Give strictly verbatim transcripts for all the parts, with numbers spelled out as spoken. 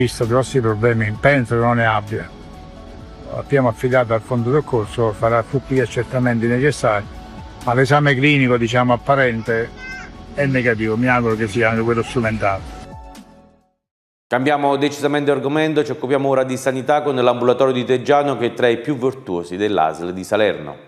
Visto grossi problemi, penso che non ne abbia. Abbiamo affidato al fondo soccorso, farà tutti gli accertamenti necessari, ma l'esame clinico, diciamo, apparente è negativo. Mi auguro che sia anche quello strumentale. Cambiamo decisamente argomento, ci occupiamo ora di sanità con l'ambulatorio di Teggiano, che è tra i più virtuosi dell'A S L di Salerno.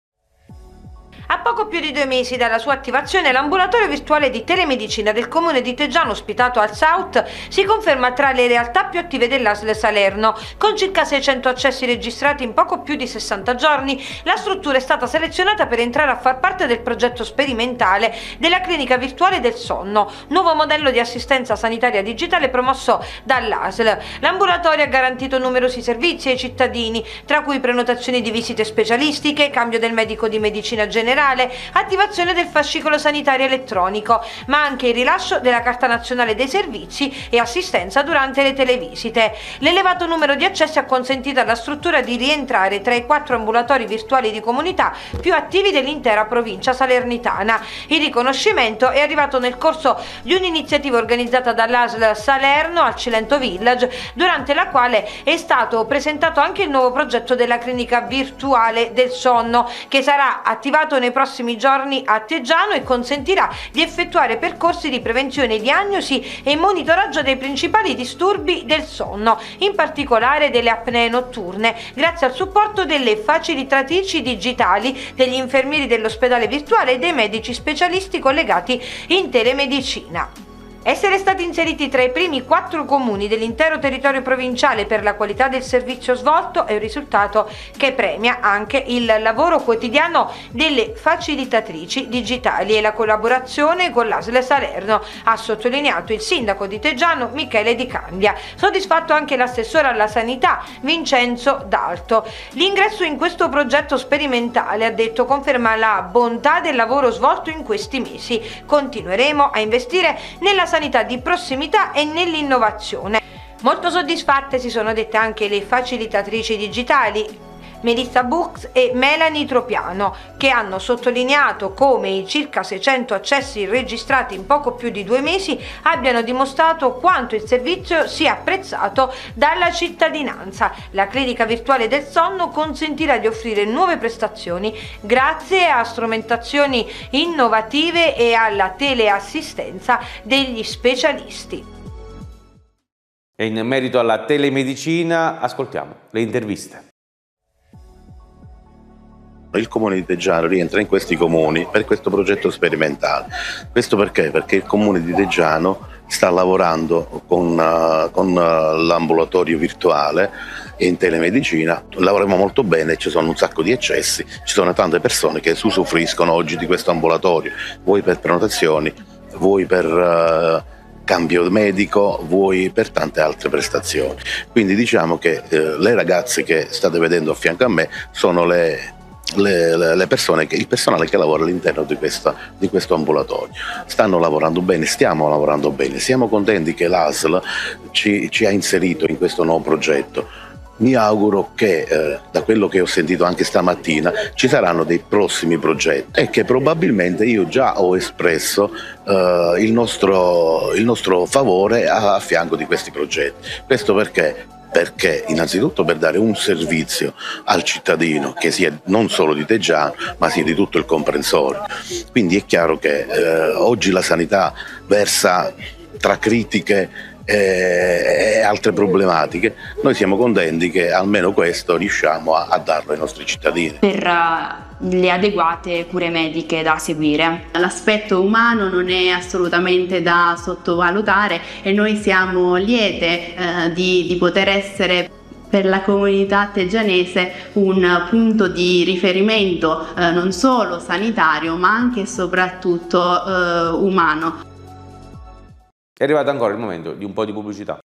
A poco più di due mesi dalla sua attivazione, l'ambulatorio virtuale di telemedicina del comune di Teggiano, ospitato al South, si conferma tra le realtà più attive dell'A S L Salerno. Con circa seicento accessi registrati in poco più di sessanta giorni, la struttura è stata selezionata per entrare a far parte del progetto sperimentale della clinica virtuale del sonno, nuovo modello di assistenza sanitaria digitale promosso dall'A S L. L'ambulatorio ha garantito numerosi servizi ai cittadini, tra cui prenotazioni di visite specialistiche, cambio del medico di medicina generale, attivazione del fascicolo sanitario elettronico, ma anche il rilascio della Carta Nazionale dei Servizi e assistenza durante le televisite. L'elevato numero di accessi ha consentito alla struttura di rientrare tra i quattro ambulatori virtuali di comunità più attivi dell'intera provincia salernitana. Il riconoscimento è arrivato nel corso di un'iniziativa organizzata dall'A S L Salerno al Cilento Village, durante la quale è stato presentato anche il nuovo progetto della clinica virtuale del sonno, che sarà attivato nei prossimi giorni a Teggiano e consentirà di effettuare percorsi di prevenzione, diagnosi e monitoraggio dei principali disturbi del sonno, in particolare delle apnee notturne, grazie al supporto delle facilitatrici digitali, degli infermieri dell'ospedale virtuale e dei medici specialisti collegati in telemedicina. Essere stati inseriti tra i primi quattro comuni dell'intero territorio provinciale per la qualità del servizio svolto è un risultato che premia anche il lavoro quotidiano delle facilitatrici digitali e la collaborazione con l'A S L Salerno, ha sottolineato il sindaco di Teggiano Michele Di Candia. Soddisfatto anche l'assessore alla sanità Vincenzo D'Alto. L'ingresso in questo progetto sperimentale, ha detto, conferma la bontà del lavoro svolto in questi mesi. Continueremo a investire nella sanità di prossimità e nell'innovazione. Molto soddisfatte si sono dette anche le facilitatrici digitali Melissa Bux e Melanie Tropiano, che hanno sottolineato come i circa seicento accessi registrati in poco più di due mesi abbiano dimostrato quanto il servizio sia apprezzato dalla cittadinanza. La clinica virtuale del sonno consentirà di offrire nuove prestazioni grazie a strumentazioni innovative e alla teleassistenza degli specialisti. E in merito alla telemedicina ascoltiamo le interviste. Il comune di Teggiano rientra in questi comuni per questo progetto sperimentale. Questo perché? Perché il comune di Teggiano sta lavorando con, uh, con uh, l'ambulatorio virtuale e in telemedicina. Lavoriamo molto bene, ci sono un sacco di accessi, ci sono tante persone che usufruiscono oggi di questo ambulatorio, vuoi per prenotazioni, vuoi per uh, cambio medico, vuoi per tante altre prestazioni. Quindi diciamo che uh, le ragazze che state vedendo a fianco a me sono le Le, le, le persone, che, il personale che lavora all'interno di, di questo ambulatorio. Stanno lavorando bene, stiamo lavorando bene, siamo contenti che l'A S L ci, ci ha inserito in questo nuovo progetto. Mi auguro che, eh, da quello che ho sentito anche stamattina, ci saranno dei prossimi progetti e che probabilmente io già ho espresso eh, il, nostro, il nostro favore a, a fianco di questi progetti. Questo perché? Perché innanzitutto per dare un servizio al cittadino che sia non solo di Teggiano ma sia di tutto il comprensorio. Quindi è chiaro che eh, oggi la sanità versa tra critiche e, e altre problematiche. Noi siamo contenti che almeno questo riusciamo a, a darlo ai nostri cittadini. Per uh, le adeguate cure mediche da seguire. L'aspetto umano non è assolutamente da sottovalutare e noi siamo liete uh, di, di poter essere per la comunità teggianese un punto di riferimento uh, non solo sanitario ma anche e soprattutto uh, umano. È arrivato ancora il momento di un po' di pubblicità.